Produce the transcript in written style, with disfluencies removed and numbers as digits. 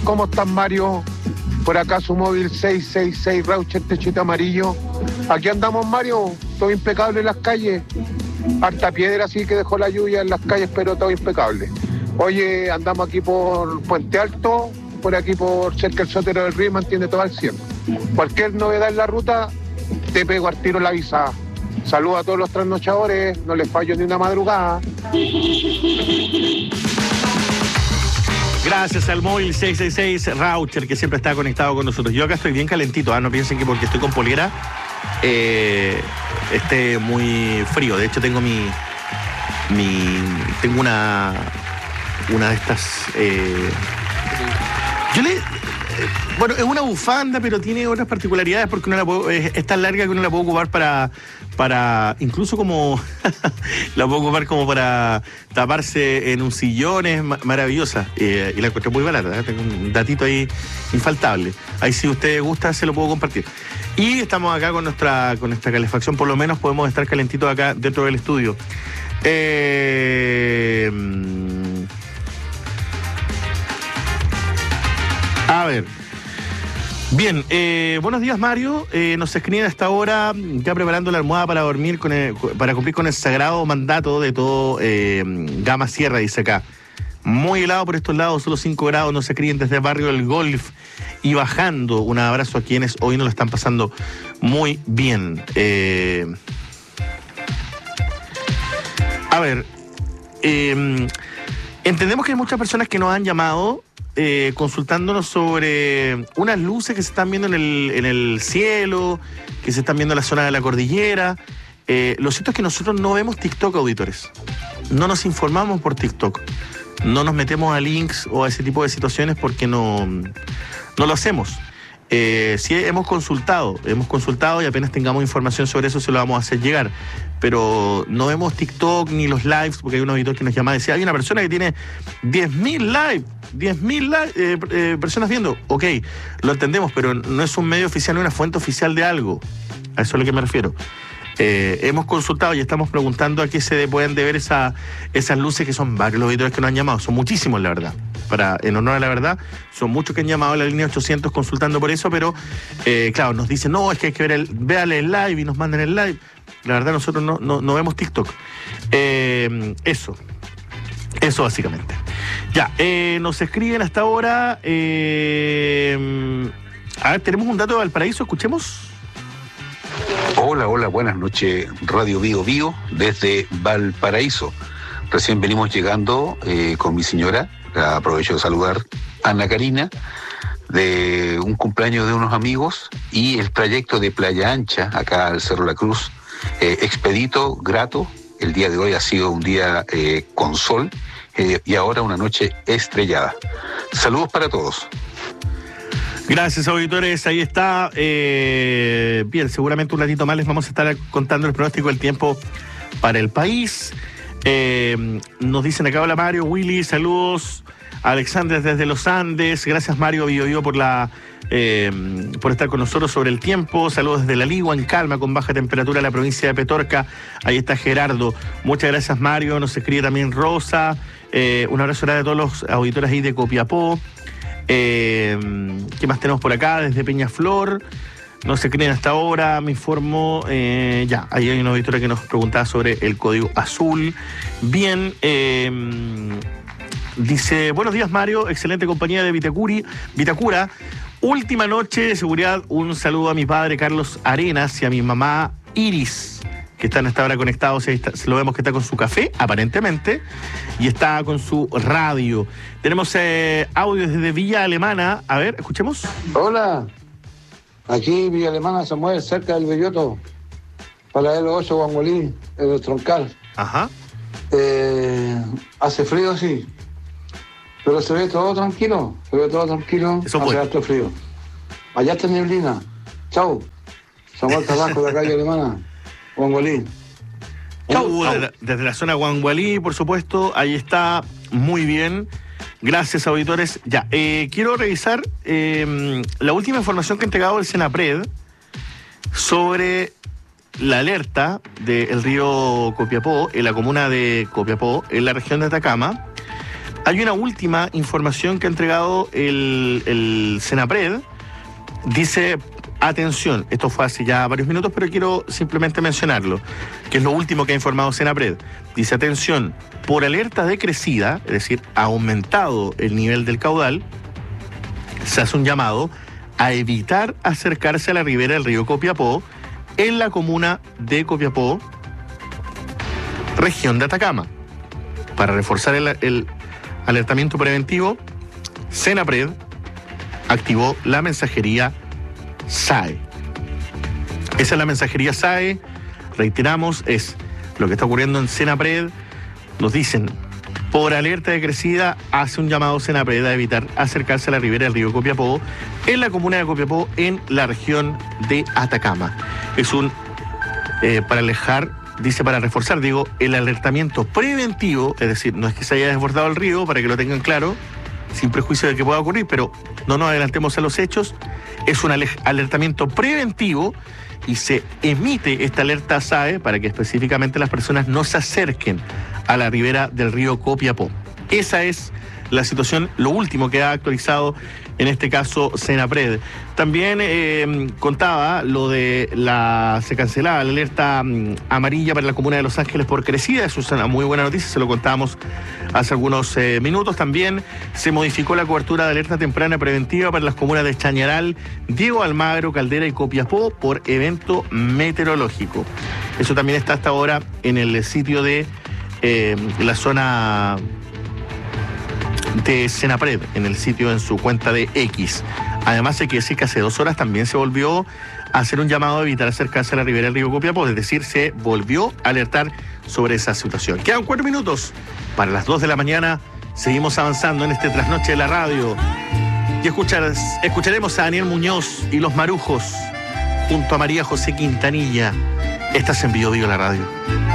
¿Cómo estás, Mario? Por acá su móvil 666 Raucher Techito Amarillo. Aquí andamos, Mario, todo impecable en las calles. Harta piedra sí que dejó la lluvia en las calles, pero todo impecable. Oye, andamos aquí por Puente Alto, por aquí por cerca del Sotero del Río, mantiene todo al 100. Cualquier novedad en la ruta, te pego al tiro la avisada. Saludos a todos los trasnochadores, no les fallo ni una madrugada. Gracias al móvil 666 Raucher, que siempre está conectado con nosotros. Yo acá estoy bien calentito, no piensen que porque estoy con polera esté muy frío. De hecho tengo tengo una de estas bueno, es una bufanda, pero tiene otras particularidades porque es tan larga que uno la puede ocupar para incluso como la puedo ocupar como para taparse en un sillón. Es maravillosa y la encontré muy barata, tengo un datito ahí infaltable. Ahí si usted gusta se lo puedo compartir. Y estamos acá con nuestra calefacción, por lo menos podemos estar calentitos acá dentro del estudio. A ver. Bien, buenos días, Mario. Nos escriben a esta hora ya preparando la almohada para dormir para cumplir con el sagrado mandato de todo Gama Sierra, dice acá. Muy helado por estos lados, solo 5 grados, nos escriben desde el barrio del Golf y bajando. Un abrazo a quienes hoy nos lo están pasando muy bien. A ver, entendemos que hay muchas personas que nos han llamado consultándonos sobre unas luces que se están viendo en el cielo, que se están viendo en la zona de la cordillera. Lo cierto es que nosotros no vemos TikTok, auditores. No nos informamos por TikTok. No nos metemos a links o a ese tipo de situaciones porque no lo hacemos. Sí hemos consultado y apenas tengamos información sobre eso se lo vamos a hacer llegar. Pero no vemos TikTok ni los lives, porque hay un auditor que nos llama y decía, hay una persona que tiene 10.000 personas viendo. Ok, lo entendemos, pero no es un medio oficial, no es una fuente oficial de algo. A eso es a lo que me refiero. Hemos consultado y estamos preguntando a qué se pueden deber esas luces, que son varios los auditores que nos han llamado, son muchísimos, la verdad. En honor a la verdad, son muchos que han llamado a la línea 800 consultando por eso, pero claro, nos dicen, no, es que hay que ver véale el live y nos mandan el live. La verdad, nosotros no vemos TikTok. Eso básicamente. Ya, nos escriben hasta ahora. A ver, tenemos un dato de Valparaíso, escuchemos. Hola, buenas noches, Radio Bio Bio, desde Valparaíso. Recién venimos llegando con mi señora, aprovecho de saludar a Ana Karina, de un cumpleaños de unos amigos, y el trayecto de Playa Ancha, acá al Cerro La Cruz, expedito, grato. El día de hoy ha sido un día con sol y ahora una noche estrellada. Saludos para todos. Gracias, auditores, ahí está. Bien, seguramente un ratito más les vamos a estar contando el pronóstico del tiempo para el país. Nos dicen acá, hola Mario, Willy, saludos. Alexander desde los Andes, gracias Mario Bio por estar con nosotros sobre el tiempo. Saludos desde La Ligua, en calma, con baja temperatura en la provincia de Petorca. Ahí está Gerardo. Muchas gracias, Mario. Nos escribe también Rosa. Un abrazo a todos los auditores ahí de Copiapó. ¿Qué más tenemos por acá? Desde Peñaflor. No se creen hasta ahora, me informo. Ya, ahí hay una auditora que nos preguntaba sobre el código azul. Bien, dice, buenos días Mario, excelente compañía de Vitacura. Última noche de seguridad, un saludo a mi padre Carlos Arenas y a mi mamá Iris, que están hasta ahora conectados. Lo vemos que está con su café, aparentemente, y está con su radio. Tenemos audio desde Villa Alemana. A ver, escuchemos. Hola, aquí Villa Alemana, Samuel, cerca del Belloto, para el 8 Guangolí, el Troncal. Ajá. Hace frío, sí, pero se ve todo tranquilo, Eso hace harto frío. Allá está neblina. Chau. Samuel Carrasco, de la calle Alemana, Guangolí. Desde la zona Guangolí, por supuesto, ahí está, muy bien. Gracias, auditores. Ya, quiero revisar la última información que ha entregado el Senapred sobre la alerta del río Copiapó, en la comuna de Copiapó, en la región de Atacama, Hay una última información que ha entregado el Senapred. Dice, atención, esto fue hace ya varios minutos, pero quiero simplemente mencionarlo, que es lo último que ha informado Senapred. Dice, atención, por alerta de crecida, es decir, ha aumentado el nivel del caudal, se hace un llamado a evitar acercarse a la ribera del río Copiapó en la comuna de Copiapó, región de Atacama. Para reforzar el alertamiento preventivo, Senapred activó la mensajería SAE. Esa es la mensajería SAE, reiteramos, es lo que está ocurriendo en Senapred. Nos dicen, por alerta de crecida, hace un llamado Senapred a evitar acercarse a la ribera del río Copiapó en la comuna de Copiapó, en la región de Atacama. Es un, para reforzar, el alertamiento preventivo, es decir, no es que se haya desbordado el río, para que lo tengan claro, sin prejuicio de que pueda ocurrir, pero no nos adelantemos a los hechos. Es un alertamiento preventivo y se emite esta alerta SAE para que específicamente las personas no se acerquen a la ribera del río Copiapó. Esa es la situación, lo último que ha actualizado en este caso Senapred. También contaba lo de se cancelaba la alerta amarilla para la comuna de Los Ángeles por crecida. Eso es una muy buena noticia, se lo contábamos hace algunos minutos. También se modificó la cobertura de alerta temprana preventiva para las comunas de Chañaral, Diego Almagro, Caldera y Copiapó por evento meteorológico. Eso también está hasta ahora en el sitio de la zona de Senapred, en el sitio, en su cuenta de X. Además, hay que decir que hace 2 horas también se volvió a hacer un llamado a evitar acercarse a la ribera del río Copiapó, es decir, se volvió a alertar sobre esa situación. Quedan 4 minutos para las 2 de la mañana. Seguimos avanzando en este trasnoche de la radio y escucharemos a Daniel Muñoz y los Marujos junto a María José Quintanilla. Estás en Bio Bio la radio.